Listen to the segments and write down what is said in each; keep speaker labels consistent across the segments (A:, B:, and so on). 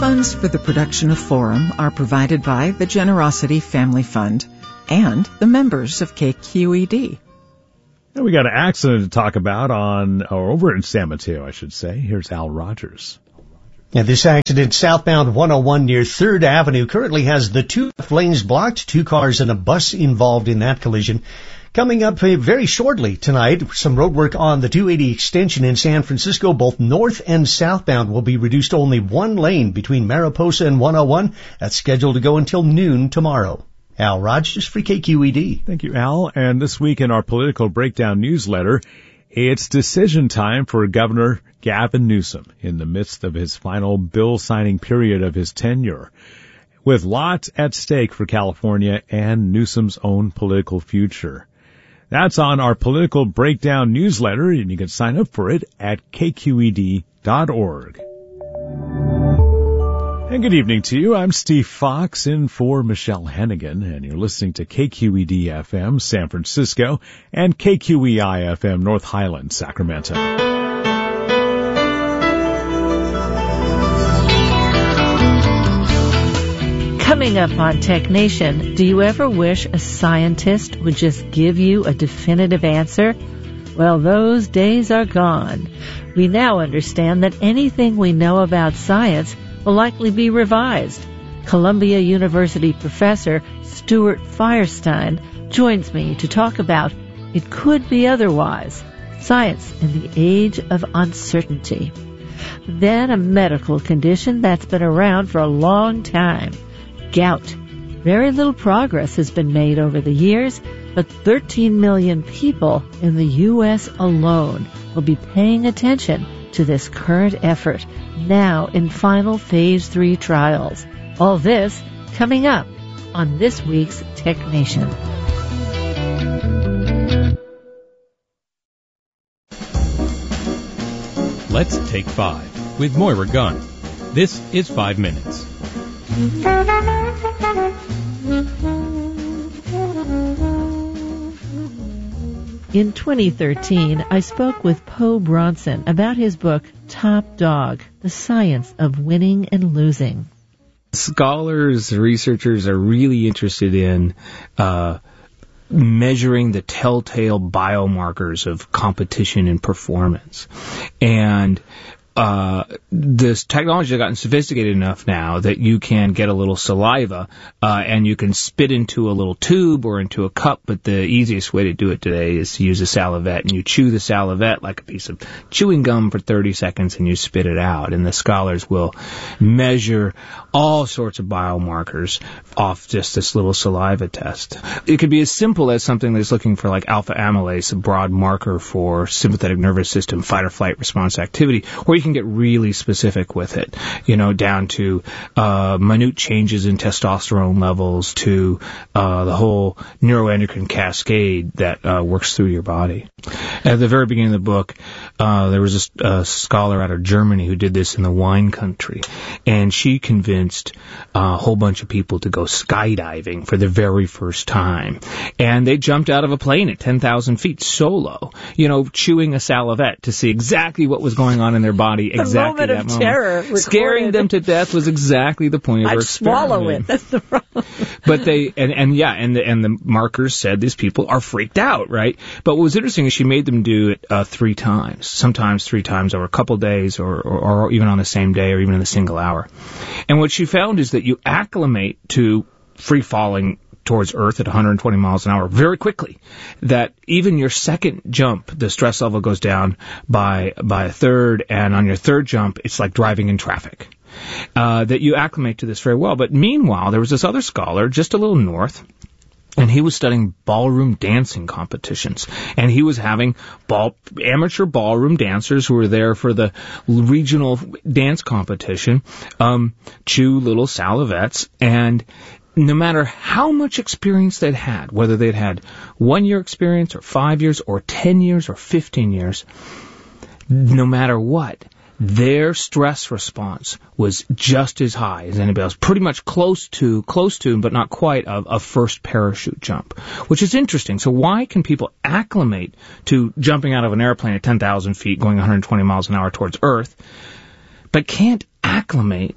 A: Funds for the production of Forum are provided by the Generosity Family Fund and the members of KQED.
B: And we got an accident to talk about over in San Mateo, I should say. Here's Al Rogers.
C: Yeah, this accident southbound 101 near 3rd Avenue currently has the 2 lanes blocked, 2 cars and a bus involved in that collision. Coming up very shortly tonight, some road work on the 280 extension in San Francisco. Both north and southbound will be reduced to only 1 lane between Mariposa and 101. That's scheduled to go until noon tomorrow. Al Rogers for KQED.
B: Thank you, Al. And this week in our Political Breakdown newsletter, it's decision time for Governor Gavin Newsom in the midst of his final bill signing period of his tenure, with lots at stake for California and Newsom's own political future. That's on our Political Breakdown newsletter, and you can sign up for it at kqed.org. And good evening to you. I'm Steve Fox in for Michelle Hennigan, and you're listening to KQED-FM San Francisco and KQEI-FM North Highlands, Sacramento.
D: Coming up on Tech Nation, do you ever wish a scientist would just give you a definitive answer? Well, those days are gone. We now understand that anything we know about science will likely be revised. Columbia University professor Stuart Firestein joins me to talk about It Could Be Otherwise, Science in the Age of Uncertainty. Then a medical condition that's been around for a long time. Gout. Very little progress has been made over the years, but 13 million people in the U.S. alone will be paying attention to this current effort, now in final Phase 3 trials. All this coming up on this week's Tech Nation.
E: Let's Take 5 with Moira Gunn. This is 5 Minutes.
D: In 2013, I spoke with Poe Bronson about his book, Top Dog, The Science of Winning and Losing.
F: Scholars, researchers are really interested in measuring the telltale biomarkers of competition and performance. And this technology has gotten sophisticated enough now that you can get a little saliva and you can spit into a little tube or into a cup, but the easiest way to do it today is to use a salivette, and you chew the salivette like a piece of chewing gum for 30 seconds and you spit it out. And the scholars will measure all sorts of biomarkers off just this little saliva test. It could be as simple as something that's looking for like alpha amylase, a broad marker for sympathetic nervous system fight or flight response activity, or you can get really specific with it, down to minute changes in testosterone levels to the whole neuroendocrine cascade that works through your body. At the very beginning of the book, there was a scholar out of Germany who did this in the wine country, and she convinced a whole bunch of people to go skydiving for the very first time. And they jumped out of a plane at 10,000 feet solo, chewing a salivette to see exactly what was going on in their body. Exactly
D: the moment of terror recorded.
F: Scaring them to death was exactly the point of her experiment.
D: I'd swallow it. That's the problem.
F: But they and the markers said these people are freaked out, right? But what was interesting is she made them do it 3 times, sometimes 3 times over a couple days, or even on the same day, or even in a single hour. And what she found is that you acclimate to free falling towards Earth at 120 miles an hour very quickly, that even your second jump, the stress level goes down by a third, and on your third jump, it's like driving in traffic. That you acclimate to this very well. But meanwhile, there was this other scholar just a little north, and he was studying ballroom dancing competitions. And he was having amateur ballroom dancers who were there for the regional dance competition chew little salivettes, and no matter how much experience they'd had, whether they'd had 1 year experience or 5 years or 10 years or 15 years, no matter what, their stress response was just as high as anybody else, pretty much close to, but not quite a first parachute jump, which is interesting. So why can people acclimate to jumping out of an airplane at 10,000 feet, going 120 miles an hour towards Earth, but can't acclimate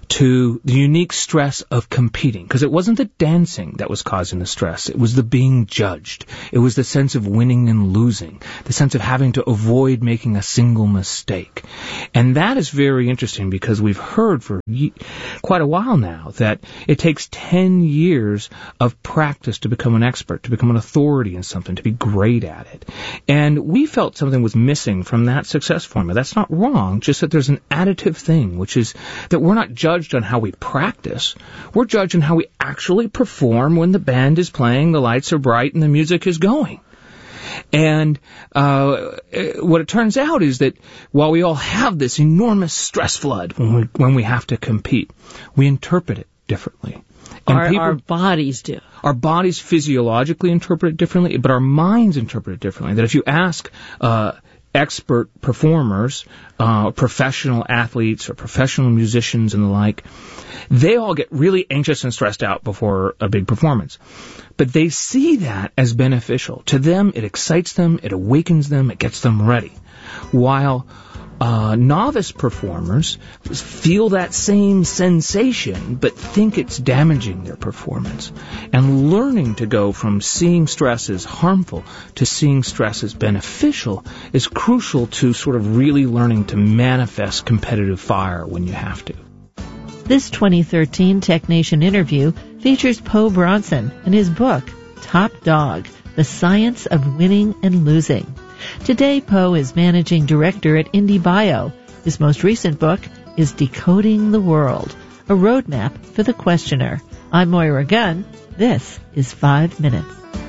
F: to the unique stress of competing. Because it wasn't the dancing that was causing the stress. It was the being judged. It was the sense of winning and losing. The sense of having to avoid making a single mistake. And that is very interesting because we've heard for quite a while now that it takes 10 years of practice to become an expert, to become an authority in something, to be great at it. And we felt something was missing from that success formula. That's not wrong, just that there's an additive thing, which is that we're not judged on how we practice. We're judged on how we actually perform when the band is playing, the lights are bright, and the music is going. And what it turns out is that while we all have this enormous stress flood when we have to compete, we interpret it differently. And
D: our bodies do.
F: Our bodies physiologically interpret it differently, but our minds interpret it differently. That if you ask expert performers, professional athletes or professional musicians and the like, they all get really anxious and stressed out before a big performance. But they see that as beneficial. To them, it excites them, it awakens them, it gets them ready. While novice performers feel that same sensation, but think it's damaging their performance. And learning to go from seeing stress as harmful to seeing stress as beneficial is crucial to sort of really learning to manifest competitive fire when you have to.
D: This 2013 Tech Nation interview features Poe Bronson and his book, Top Dog, The Science of Winning and Losing. Today, Poe is managing director at IndieBio. His most recent book is Decoding the World, a roadmap for the questioner. I'm Moira Gunn. This is 5 Minutes.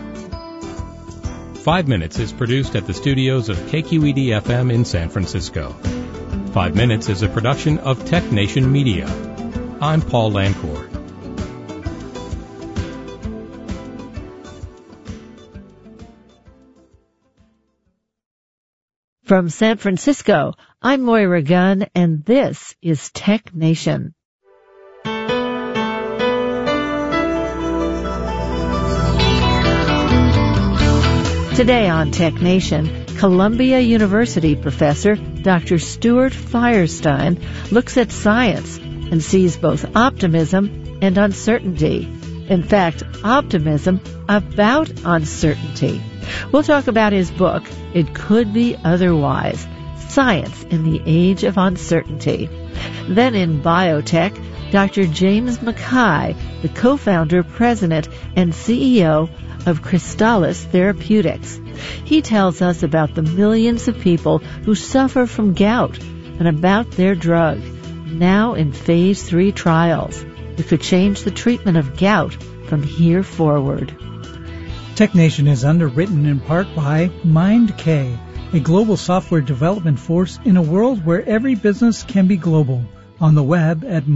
E: 5 Minutes is produced at the studios of KQED-FM in San Francisco. 5 Minutes is a production of Tech Nation Media. I'm Paul Lancourt.
D: From San Francisco, I'm Moira Gunn, and this is Tech Nation. Today on Tech Nation, Columbia University professor Dr. Stuart Firestein looks at science and sees both optimism and uncertainty. In fact, optimism about uncertainty. We'll talk about his book, It Could Be Otherwise, Science in the Age of Uncertainty. Then in biotech, Dr. James Mackay, the co-founder, president, and CEO of Crystalis Therapeutics. He tells us about the millions of people who suffer from gout and about their drug, now in phase 3 trials. It could change the treatment of gout from here forward.
G: Tech Nation is underwritten in part by MindK, a global software development force in a world where every business can be global. On the web at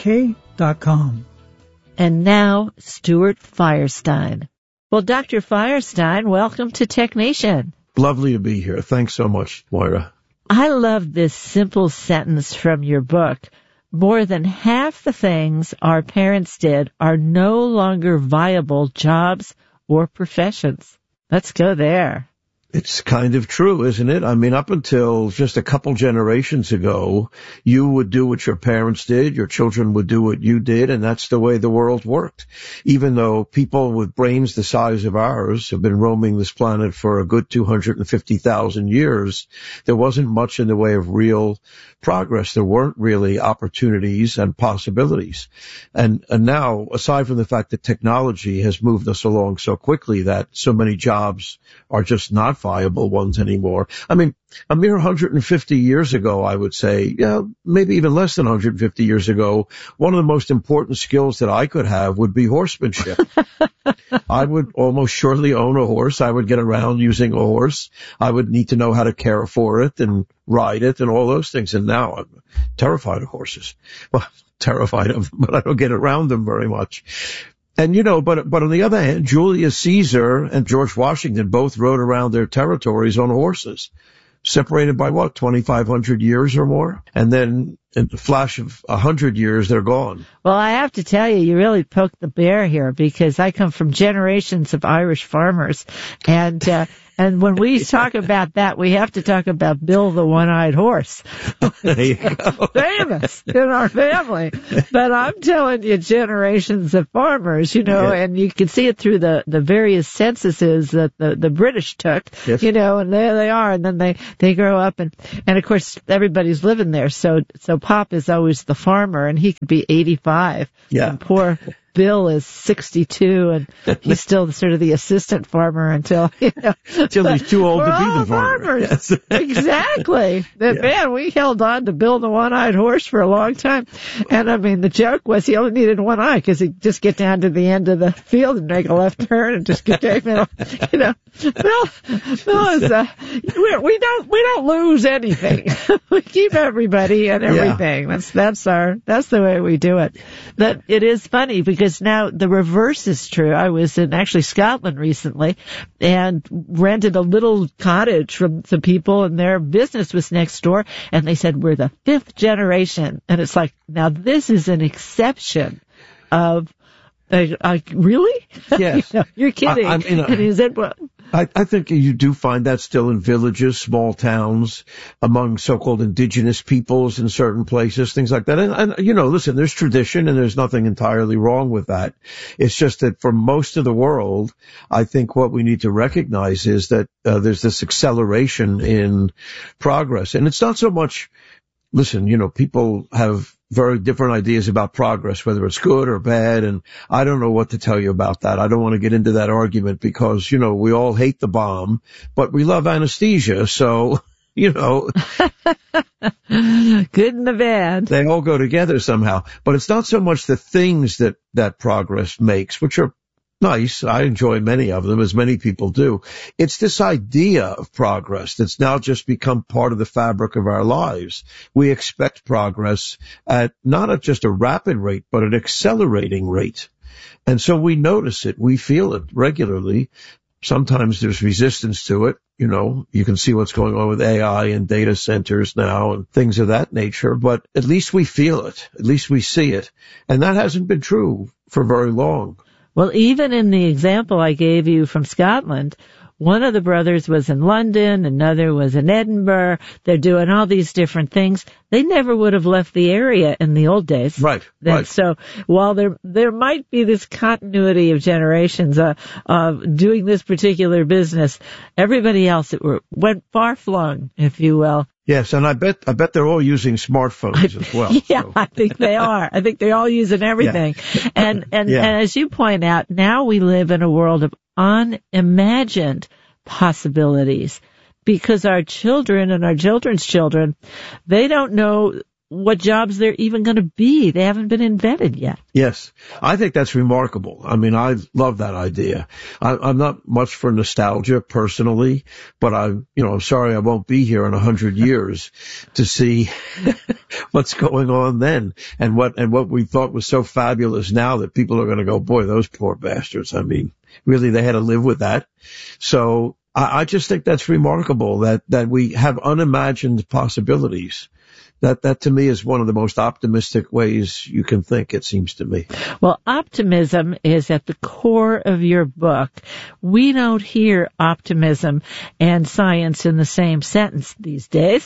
G: mindk.com.
D: And now, Stuart Firestein. Well, Dr. Firestein, welcome to Tech Nation.
H: Lovely to be here. Thanks so much, Moira.
D: I love this simple sentence from your book. More than half the things our parents did are no longer viable jobs or professions. Let's go there.
H: It's kind of true, isn't it? I mean, up until just a couple generations ago, you would do what your parents did, your children would do what you did, and that's the way the world worked. Even though people with brains the size of ours have been roaming this planet for a good 250,000 years, there wasn't much in the way of real progress. There weren't really opportunities and possibilities. And now, aside from the fact that technology has moved us along so quickly that so many jobs are just not viable ones anymore. I mean, a mere 150 years ago, I would say, maybe even less than 150 years ago, one of the most important skills that I could have would be horsemanship. I would almost surely own a horse. I would get around using a horse. I would need to know how to care for it and ride it and all those things. And now I'm terrified of horses. Well, terrified of them, but I don't get around them very much. And, but on the other hand, Julius Caesar and George Washington both rode around their territories on horses, separated by 2,500 years or more? And then in the flash of 100 years, they're gone.
D: Well, I have to tell you, you really poked the bear here because I come from generations of Irish farmers. And And when we talk about that, we have to talk about Bill the One-Eyed Horse.
H: There you go.
D: Famous in our family. But I'm telling you, generations of farmers, and you can see it through the various censuses that the British took,
H: yes.
D: And there they are. And then they grow up and of course everybody's living there. So Pop is always the farmer and he could be 85.
H: Yeah.
D: And poor Bill is 62 and he's still sort of the assistant farmer until
H: he's too old to be the farmer.
D: Yes. Exactly. Man, we held on to Bill the One-Eyed Horse for a long time. And I mean, the joke was he only needed one eye because he'd just get down to the end of the field and make a left turn and just get there. Bill is, we don't lose anything. We keep everybody and everything.
H: Yeah.
D: That's the way we do it. But it is funny because now the reverse is true. I was in actually Scotland recently and rented a little cottage from some people and their business was next door and they said, we're the 5th generation. And it's like, now this is an exception of, really?
H: Yes.
D: You're kidding.
H: And
D: he said, well,
H: I think you do find that still in villages, small towns, among so-called indigenous peoples in certain places, things like that. And listen, there's tradition and there's nothing entirely wrong with that. It's just that for most of the world, I think what we need to recognize is that there's this acceleration in progress. And it's not so much, listen, people have very different ideas about progress, whether it's good or bad, and I don't know what to tell you about that. I don't want to get into that argument because, we all hate the bomb, but we love anesthesia, so, Good
D: and the bad.
H: They all go together somehow. But it's not so much the things that progress makes, which are nice. I enjoy many of them, as many people do. It's this idea of progress that's now just become part of the fabric of our lives. We expect progress at not just a rapid rate, but an accelerating rate. And so we notice it. We feel it regularly. Sometimes there's resistance to it. You can see what's going on with AI and data centers now and things of that nature, but at least we feel it. At least we see it. And that hasn't been true for very long.
D: Well, even in the example I gave you from Scotland, one of the brothers was in London, another was in Edinburgh. They're doing all these different things. They never would have left the area in the old days.
H: Right.
D: So while there might be this continuity of generations of doing this particular business, everybody else went far flung, if you will.
H: Yes, and I bet they're all using smartphones as well.
D: Yeah, so. I think they are. I think they're all using everything. Yeah. And as you point out, now we live in a world of unimagined possibilities because our children and our children's children, they don't know what jobs they're even going to be. They haven't been invented yet.
H: Yes. I think that's remarkable. I mean, I love that idea. I'm not much for nostalgia personally, but I'm sorry I won't be here in 100 years to see what's going on then and what we thought was so fabulous now that people are going to go, boy, those poor bastards. I mean, really, they had to live with that. So I just think that's remarkable that we have unimagined possibilities. That to me is one of the most optimistic ways you can think, it seems to me.
D: Well, optimism is at the core of your book. We don't hear optimism and science in the same sentence these days.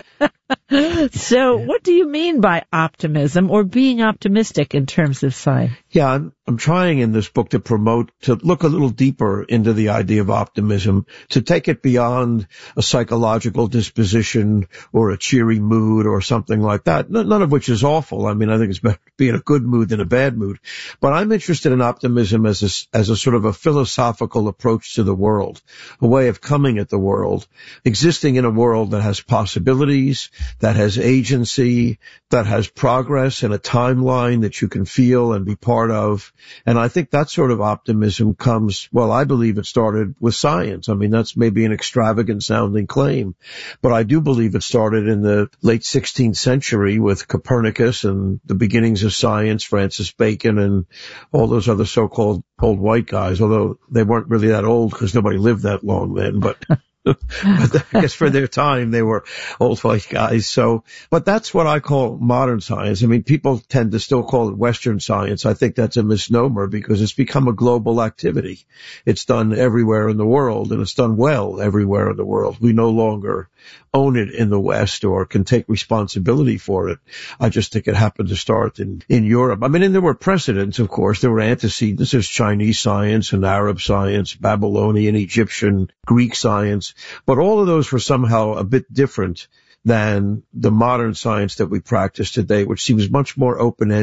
D: So what do you mean by optimism or being optimistic in terms of science?
H: Yeah, I'm trying in this book to look a little deeper into the idea of optimism, to take it beyond a psychological disposition or a cheery mood or something like that, none of which is awful. I mean, I think it's better to be in a good mood than a bad mood. But I'm interested in optimism as a sort of a philosophical approach to the world, a way of coming at the world, existing in a world that has possibilities, that has agency, that has progress and a timeline that you can feel and be part of. And I think that sort of optimism comes, well, I believe it started with science. I mean, that's maybe an extravagant sounding claim, but I do believe it started in the late 16th century with Copernicus and the beginnings of science, Francis Bacon and all those other so-called old white guys, although they weren't really that old because nobody lived that long then, but But I guess for their time, they were old white guys. So, but that's what I call modern science. I mean, people tend to still call it Western science. I think that's a misnomer because it's become a global activity. It's done everywhere in the world, and it's done well everywhere in the world. We no longer own it in the West or can take responsibility for it. I just think it happened to start in Europe. I mean, and there were precedents, of course. There were antecedents. There's Chinese science and Arab science, Babylonian, Egyptian, Greek science. But all of those were somehow a bit different than the modern science that we practice today, which seems much more open-ended.